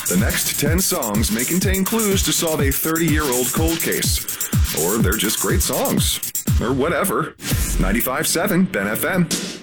The next 10 songs may contain clues to solve a 30-year-old cold case. Or they're just great songs. Or whatever. 95.7 Ben FM.